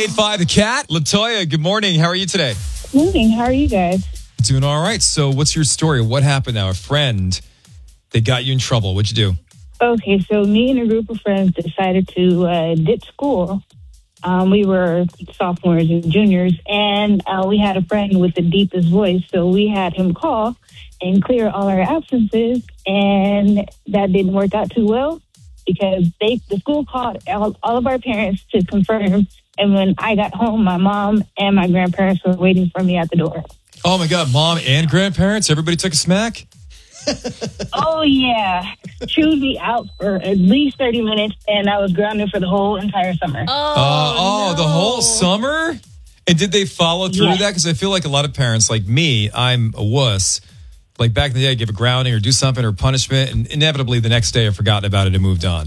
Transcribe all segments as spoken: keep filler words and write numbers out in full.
eight five The Cat. Latoya, good morning. How are you today? Good morning. How are you guys? Doing all right. So what's your story? What happened now? A friend, they got you in trouble. What'd you do? Okay, so me and a group of friends decided to uh, ditch school. Um, we were sophomores and juniors, and uh, we had a friend with the deepest voice, so we had him call and clear all our absences, and that didn't work out too well because they the school called all, all of our parents to confirm, and when I got home, my mom and my grandparents were waiting for me at the door. Oh, my God. Mom and grandparents? Everybody took a smack? Oh, yeah. Chewed me out for at least thirty minutes, and I was grounded for the whole entire summer. Oh, Uh, oh, no. the whole summer? And did they follow through Yeah. that? Because I feel like a lot of parents, like me, I'm a wuss. Like back in the day, I'd give a grounding or do something or punishment, and inevitably the next day I've forgotten about it and moved on.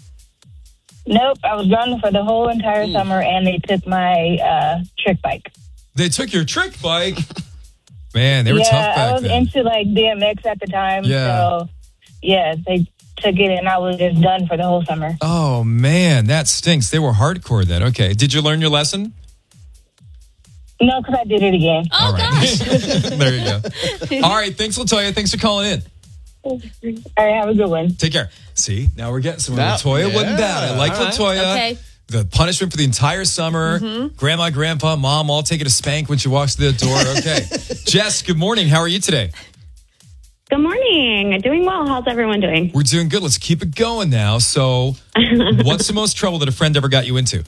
Nope, I was grounded for the whole entire summer, and they took my uh, trick bike. They took your trick bike. Man, they were yeah, tough back I was then. into like D M X at the time. Yeah. So, yeah, they took it, and I was just done for the whole summer. Oh, man, that stinks. They were hardcore then. Okay. Did you learn your lesson? No, because I did it again. Oh, All right. gosh. There you go. All right. Thanks, Latoya. Thanks for calling in. All right, have a good one. Take care. See, now we're getting somewhere. That- Latoya yeah, wasn't bad. I like all right. Latoya. Okay. The punishment for the entire summer. Grandma, grandpa, mom all taking a spank when she walks through the door. Okay. Jess, good morning. How are you today? Good morning. Doing well. How's everyone doing? We're doing good. Let's keep it going now. So, what's the most trouble that a friend ever got you into?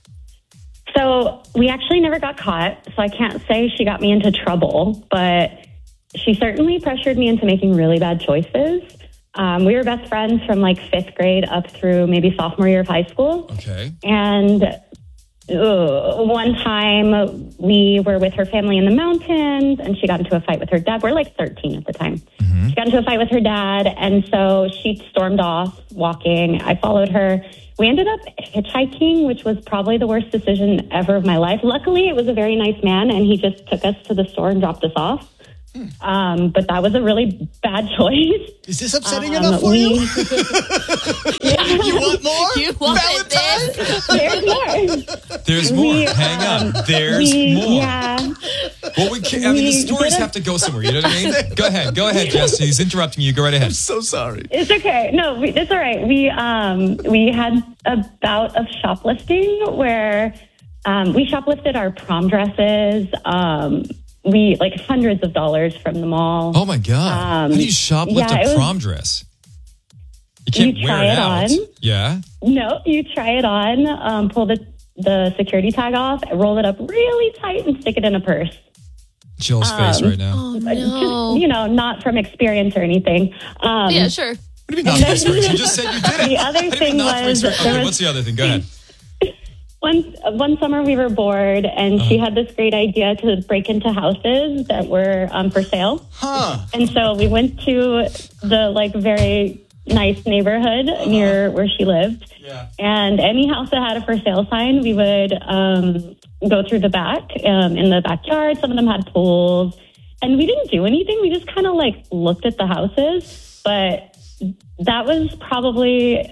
So we actually never got caught, so I can't say she got me into trouble, but she certainly pressured me into making really bad choices. Um, we were best friends from like fifth grade up through maybe sophomore year of high school. Okay. And uh, one time we were with her family in the mountains, and she got into a fight with her dad. We're like thirteen at the time. Mm-hmm. She got into a fight with her dad, and so she stormed off walking. I followed her. We ended up hitchhiking, which was probably the worst decision ever of my life. Luckily, it was a very nice man, and he just took us to the store and dropped us off. Um, but that was a really bad choice. Is this upsetting Um, enough for we- you? You want more? You want Valentine? this? There's more. There's more. We, Hang um, on. There's we, more. Yeah. Well, we can't, I mean, the we stories did a- have to go somewhere. You know what I mean? Go ahead. Go ahead, Jess. He's interrupting you. Go right ahead. I'm so sorry. It's okay. No, we, it's all right. We um we had a bout of shoplifting where um, we shoplifted our prom dresses. Um, we like hundreds of dollars from the mall. Oh, my God. Um, How do you shoplift yeah, it a was- prom dress? You can't You wear try it it out. on. Yeah. No, you try it on, um, pull the the security tag off, roll it up really tight, and stick it in a purse. Jill's face Um, right now. Oh, Just, no. you know, not from experience or anything. Um, Yeah, sure. What do you mean not from experience? You just said you did it. The other What do you mean thing not from was experience? there Okay, was- what's the other thing? Go ahead. One one summer we were bored, and Uh-huh. she had this great idea to break into houses that were um, for sale. Huh. And so we went to the like very nice neighborhood near where she lived. Yeah. And any house that had a for sale sign, we would um, go through the back um, in the backyard. Some of them had pools, and we didn't do anything. We just kind of like looked at the houses, but that was probably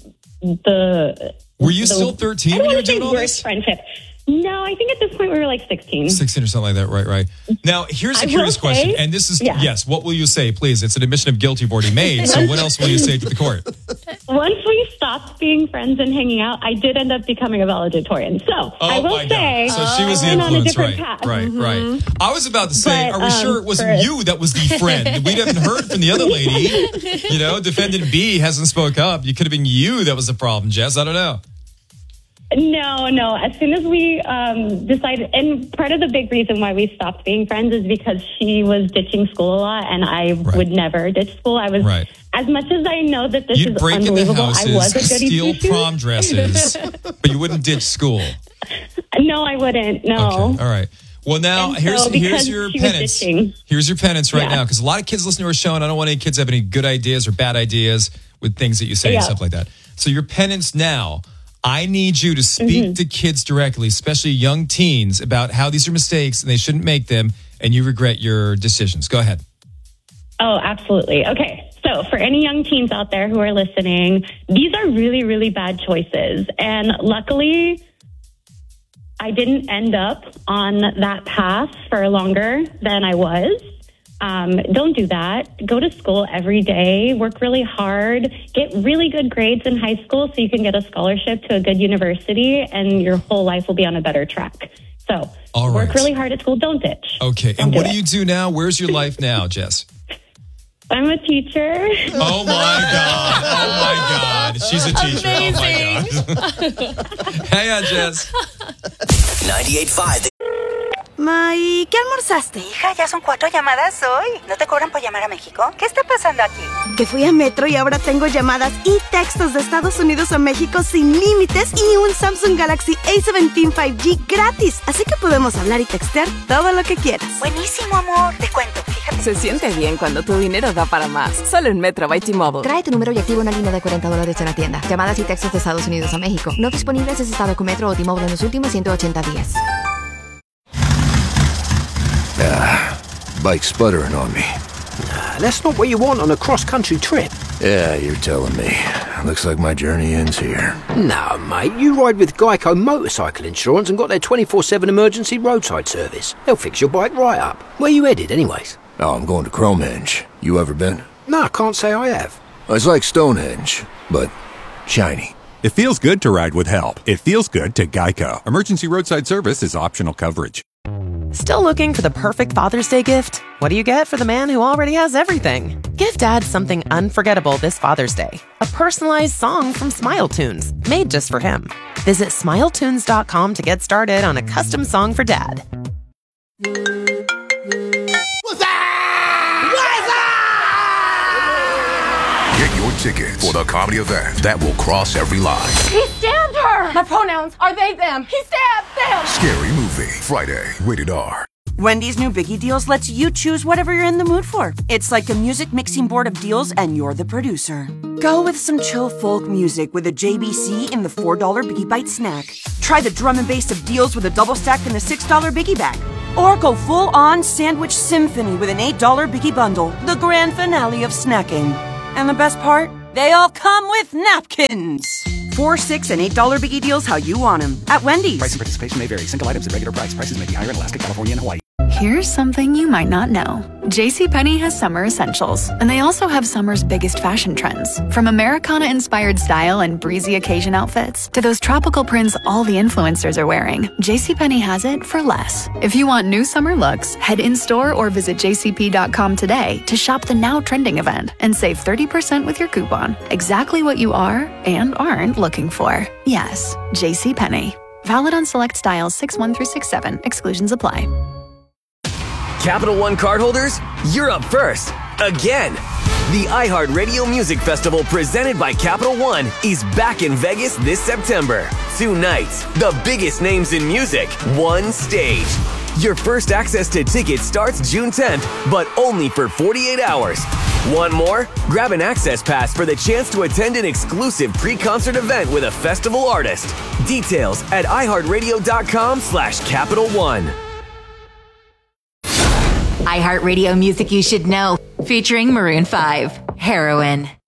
the. Were you the- still thirteen I when don't you were want to say doing all worst this? friendship. No, I think at this point we were like sixteen. sixteen or something like that. Right, right. Now, here's a I will curious question. say- And this is, yeah. yes, what will you say, please? It's an admission of guilt you've already made. So what else will you say to the court? Once we stopped being friends and hanging out, I did end up becoming a valedictorian. So Oh, I will my say, God. So she was the I went on a influence, different right? path. Right, right. I was about to say, But, are we um, sure it wasn't for- you that was the friend? We haven't heard from the other lady. You know, defendant B hasn't spoke up. You could have been you that was the problem, Jess. I don't know. No, no. As soon as we um, decided, and part of the big reason why we stopped being friends is because she was ditching school a lot, and I Right. would never ditch school. I was, Right. as much as I know that this You'd is break into unbelievable, I houses, was a goody steal two-shoes. prom dresses, but you wouldn't ditch school. No, I wouldn't. No. Okay, all right. Well, now And so here's here's because your she was penance. ditching- Here's your penance right Yeah. now, because a lot of kids listen to our show, and I don't want any kids to have any good ideas or bad ideas with things that you say and Yeah. stuff like that. So your penance now, I need you to speak Mm-hmm. to kids directly, especially young teens, about how these are mistakes and they shouldn't make them, and you regret your decisions. Go ahead. Oh, absolutely. Okay. So for any young teens out there who are listening, these are really, really bad choices. And luckily, I didn't end up on that path for longer than I was. Um, don't do that. Go to school every day, work really hard, get really good grades in high school so you can get a scholarship to a good university, and your whole life will be on a better track. So All work right. really hard at school. Don't ditch. Okay. Don't And do what it. do you do now? Where's your life now, Jess? I'm a teacher. Oh, my God. Oh, my God. She's a teacher. Amazing. Oh, my God. Hang on, Jess. ninety-eight point five. Ma, ¿y qué almorzaste? Hija, ya son cuatro llamadas hoy. ¿No te cobran por llamar a México? ¿Qué está pasando aquí? Que fui a Metro y ahora tengo llamadas y textos de Estados Unidos a México sin límites y un Samsung Galaxy A diecisiete cinco G gratis. Así que podemos hablar y textear todo lo que quieras. Buenísimo, amor. Te cuento, fíjate. Se siente bien cuando tu dinero da para más. Solo en Metro by T-Mobile. Trae tu número y activa una línea de cuarenta dólares en la tienda. Llamadas y textos de Estados Unidos a México. No disponibles en estado con Metro o T-Mobile en los últimos ciento ochenta días. Ah, bike's sputtering on me. Nah, that's not what you want on a cross-country trip. Yeah, you're telling me. Looks like my journey ends here. No, mate, you ride with Geico Motorcycle Insurance and got their twenty-four seven emergency roadside service. They'll fix your bike right up. Where you headed, anyways? Oh, I'm going to Cromenge. You ever been? No, I can't say I have. It's like Stonehenge, but shiny. It feels good to ride with help. It feels good to Geico. Emergency roadside service is optional coverage. Still looking for the perfect Father's Day gift? What do you get for the man who already has everything? Give Dad something unforgettable this Father's Day. A personalized song from Smile Tunes, made just for him. Visit smile tunes dot com to get started on a custom song for Dad. What's Get your tickets for the comedy event that will cross every line. He stabbed her! My pronouns are they, them. He stabbed them! Scary Movie, Friday, rated R. Wendy's new Biggie Deals lets you choose whatever you're in the mood for. It's like a music mixing board of deals, and you're the producer. Go with some chill folk music with a J B C in the four dollar Biggie Bite snack. Try the drum and bass of deals with a double stack in the six dollar Biggie Bag. Or go full-on sandwich symphony with an eight dollar Biggie Bundle, the grand finale of snacking. And the best part? They all come with napkins. Four, six, and eight dollar Biggie Deals how you want them at Wendy's. Price and participation may vary. Single items at regular price. Prices may be higher in Alaska, California, and Hawaii. Here's something you might not know. JCPenney has summer essentials, and they also have summer's biggest fashion trends. From Americana-inspired style and breezy occasion outfits to those tropical prints all the influencers are wearing, JCPenney has it for less. If you want new summer looks, head in-store or visit j c p dot com today to shop the now trending event and save thirty percent with your coupon. Exactly what you are and aren't looking for. Yes, JCPenney. Valid on select styles six one through six seven. Exclusions apply. Capital One cardholders, you're up first. Again. The iHeartRadio Music Festival presented by Capital One is back in Vegas this September. Two nights, the biggest names in music, one stage. Your first access to tickets starts June tenth, but only for forty-eight hours. Want more? Grab an access pass for the chance to attend an exclusive pre-concert event with a festival artist. Details at iHeartRadio.com slash Capital One. iHeartRadio Music You Should Know, featuring Maroon five, Heroin.